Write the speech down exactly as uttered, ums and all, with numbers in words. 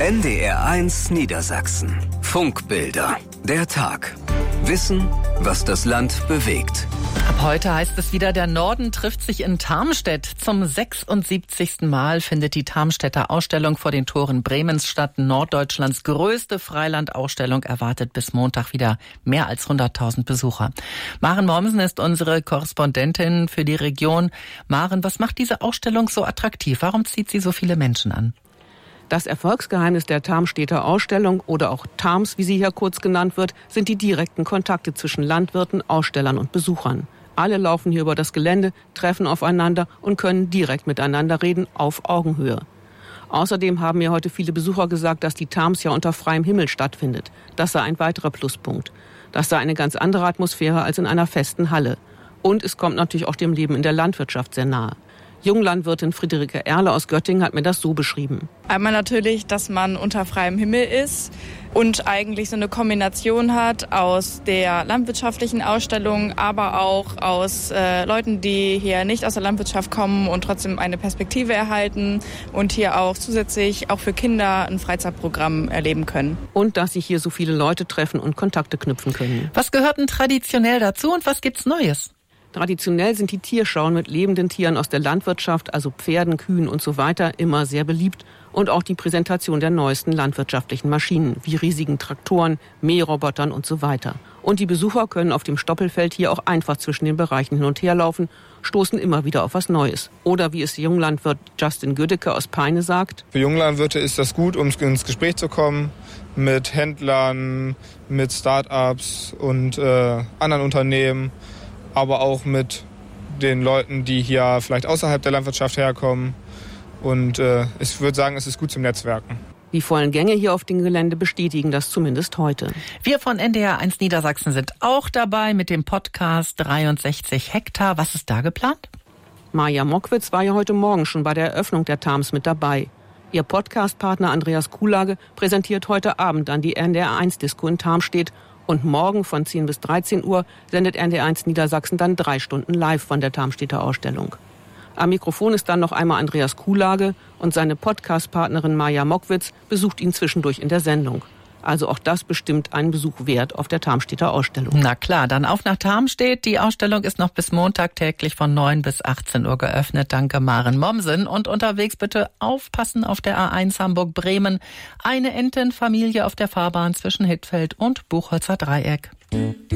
N D R eins Niedersachsen. Funkbilder. Der Tag. Wissen, was das Land bewegt. Ab heute heißt es wieder, der Norden trifft sich in Tarmstedt. Zum sechsundsiebzigsten Mal findet die Tarmstedter Ausstellung vor den Toren Bremens statt. Norddeutschlands größte Freilandausstellung erwartet bis Montag wieder mehr als hunderttausend Besucher. Maren Mommsen ist unsere Korrespondentin für die Region. Maren, was macht diese Ausstellung so attraktiv? Warum zieht sie so viele Menschen an? Das Erfolgsgeheimnis der Tarmstedter Ausstellung oder auch Tarms, wie sie hier kurz genannt wird, sind die direkten Kontakte zwischen Landwirten, Ausstellern und Besuchern. Alle laufen hier über das Gelände, treffen aufeinander und können direkt miteinander reden auf Augenhöhe. Außerdem haben mir heute viele Besucher gesagt, dass die Tarms ja unter freiem Himmel stattfindet. Das sei ein weiterer Pluspunkt. Das sei eine ganz andere Atmosphäre als in einer festen Halle. Und es kommt natürlich auch dem Leben in der Landwirtschaft sehr nahe. Junglandwirtin Friederike Erle aus Göttingen hat mir das so beschrieben. Einmal natürlich, dass man unter freiem Himmel ist und eigentlich so eine Kombination hat aus der landwirtschaftlichen Ausstellung, aber auch aus äh, Leuten, die hier nicht aus der Landwirtschaft kommen und trotzdem eine Perspektive erhalten und hier auch zusätzlich auch für Kinder ein Freizeitprogramm erleben können. Und dass sich hier so viele Leute treffen und Kontakte knüpfen können. Was gehört denn traditionell dazu und was gibt's Neues? Traditionell sind die Tierschauen mit lebenden Tieren aus der Landwirtschaft, also Pferden, Kühen und so weiter, immer sehr beliebt. Und auch die Präsentation der neuesten landwirtschaftlichen Maschinen, wie riesigen Traktoren, Mährobotern und so weiter. Und die Besucher können auf dem Stoppelfeld hier auch einfach zwischen den Bereichen hin und her laufen, stoßen immer wieder auf was Neues. Oder wie es Junglandwirt Justin Gödecke aus Peine sagt: Für Junglandwirte ist das gut, um ins Gespräch zu kommen mit Händlern, mit Start-ups und äh, anderen Unternehmen, aber auch mit den Leuten, die hier vielleicht außerhalb der Landwirtschaft herkommen. Und äh, ich würde sagen, es ist gut zum Netzwerken. Die vollen Gänge hier auf dem Gelände bestätigen das zumindest heute. Wir von N D R eins Niedersachsen sind auch dabei mit dem Podcast dreiundsechzig Hektar. Was ist da geplant? Maja Mockwitz war ja heute Morgen schon bei der Eröffnung der Tarms mit dabei. Ihr Podcastpartner Andreas Kuhlage präsentiert heute Abend dann die N D R eins Disco in Tarmstedt. Und morgen von zehn bis dreizehn Uhr sendet N D R eins Niedersachsen dann drei Stunden live von der Tarmstedter Ausstellung. Am Mikrofon ist dann noch einmal Andreas Kuhlage und seine Podcast-Partnerin Maja Mockwitz besucht ihn zwischendurch in der Sendung. Also auch das bestimmt einen Besuch wert auf der Tarmstedter Ausstellung. Na klar, dann auf nach Tarmstedt. Die Ausstellung ist noch bis Montag täglich von neun bis achtzehn Uhr geöffnet. Danke Maren Mommsen. Und unterwegs bitte aufpassen auf der A eins Hamburg-Bremen. Eine Entenfamilie auf der Fahrbahn zwischen Hittfeld und Buchholzer Dreieck.